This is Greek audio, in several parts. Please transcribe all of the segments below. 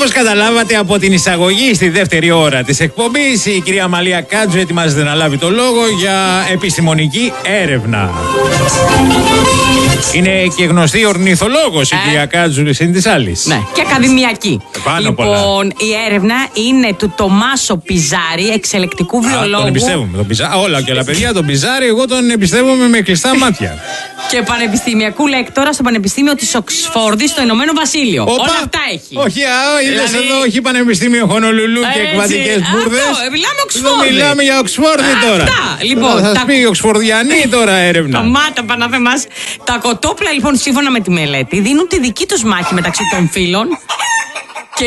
Όπως καταλάβατε από την εισαγωγή στη δεύτερη ώρα της εκπομπής, η κυρία Αμαλία Κάτζου ετοιμάζεται να λάβει το λόγο για επιστημονική έρευνα. Είναι και γνωστή ορνηθολόγος η κυρία Κάτζου συν της άλλης. Ναι, και ακαδημιακή. Λοιπόν, η έρευνα είναι του Τομάσο Πιζάρη, εξελεκτικού βιολόγου. Τον εμπιστεύομαι. Όλα και όλα παιδιά, τον Πιζάρη, εγώ τον εμπιστεύομαι με κλειστά μάτια. Και πανεπιστημιακού λέκτορα στο Πανεπιστήμιο της Οξφόρδης στο Ηνωμένο Βασίλειο. Όλα αυτά έχει. Όχι, είδες εδώ, όχι Πανεπιστήμιο Χονολουλού και εκβατικές μπουρδες. Μιλάμε Οξφόρδη. Μιλάμε για Οξφόρδη τώρα. Λοιπόν, θα σας πει η Οξφορδιανή τώρα έρευνα. Μάτα παναβέ μας. Τα κοτόπουλα λοιπόν σύμφωνα με τη μελέτη δίνουν τη δική τους μάχη μεταξύ των φύλων και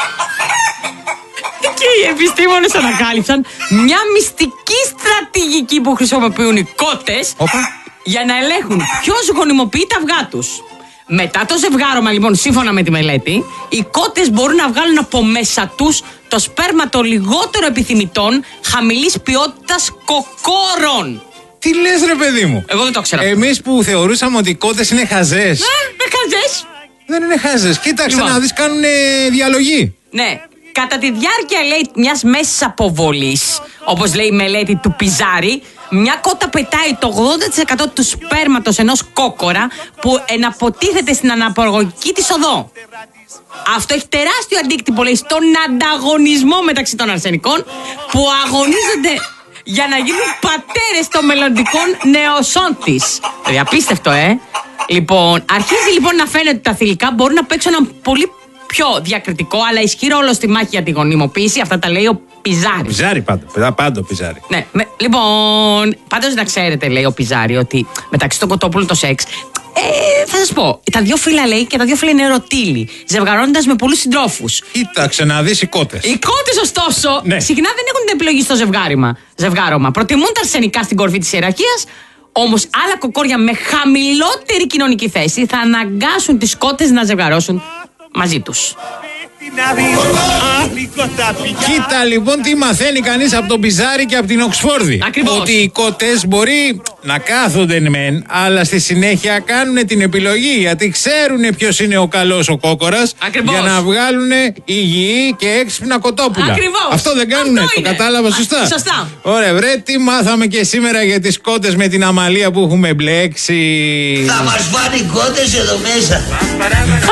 οι επιστήμονες ανακάλυψαν μια μυστική στρατηγική που χρησιμοποιούν οι κότες για να ελέγχουν ποιος γονιμοποιεί τα αυγά τους. Μετά το ζευγάρωμα λοιπόν, σύμφωνα με τη μελέτη, οι κότες μπορούν να βγάλουν από μέσα τους το σπέρμα των λιγότερο επιθυμητών χαμηλής ποιότητας κοκόρων. Τι λες ρε παιδί μου? Εγώ δεν το ξέρω. Εμείς που θεωρούσαμε ότι οι κότες είναι χαζές. Χαζές. Δεν είναι χάζες. Κοίταξε να δεις, κάνουν διαλογή. Ναι. Κατά τη διάρκεια, λέει, μιας μέσης αποβολής, όπως λέει η μελέτη του Πιζάρη, μια κότα πετάει το 80% του σπέρματος ενός κόκορα που εναποτίθεται στην αναπαραγωγική της οδό. Αυτό έχει τεράστιο αντίκτυπο, λέει, στον ανταγωνισμό μεταξύ των αρσενικών που αγωνίζονται για να γίνουν πατέρες των μελλοντικών νεοσών της. Απίστευτο, Λοιπόν, αρχίζει λοιπόν να φαίνεται ότι τα θηλυκά μπορούν να παίξουν ένα πολύ πιο διακριτικό αλλά ισχυρό ρόλο στη μάχη για τη γονιμοποίηση. Αυτά τα λέει ο Πιζάρη. Πιζάρη πάντο Πιζάρη. Ναι, λοιπόν, πάντως να ξέρετε, λέει ο Πιζάρη, ότι μεταξύ των κοτόπουλων το σεξ. Θα σας πω, τα δύο φύλλα λέει και τα δύο φύλλα είναι ερωτήλοι, ζευγαρώνοντας με πολλούς συντρόφους. Κοίταξε να δεις οι κότες. Οι κότες, ωστόσο, συχνά δεν έχουν την επιλογή στο ζευγάρωμα. Προτιμούν τα αρσενικά στην κορφή της ιεραρχίας, όμως άλλα κοκόρια με χαμηλότερη κοινωνική θέση θα αναγκάσουν τις κότες να ζευγαρώσουν μαζί τους. Κοίτα λοιπόν τι μαθαίνει κανείς από τον Πιζάρη και από την Οξφόρδη. Ακριβώς. Ότι οι κότες μπορεί να κάθονται μεν, αλλά στη συνέχεια κάνουν την επιλογή, γιατί ξέρουν ποιος είναι ο καλός ο κόκορας. Ακριβώς. Για να βγάλουν υγιή και έξυπνα κοτόπουλα. Ακριβώς. Αυτό δεν κάνουνε? Το κατάλαβα σωστά? Σωστά. Ωραία, βρε, τι μάθαμε και σήμερα για τις κότες με την Αμαλία που έχουμε μπλέξει. Θα μας φάνε οι κότες εδώ μέσα.